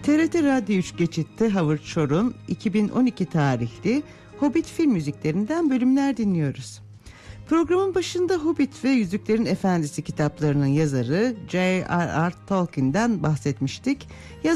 TRT Radyo 3 Geçit'te Howard Shore'un 2012 tarihli Hobbit film müziklerinden bölümler dinliyoruz. Programın başında Hobbit ve Yüzüklerin Efendisi kitaplarının yazarı J.R.R. Tolkien'den bahsetmiştik.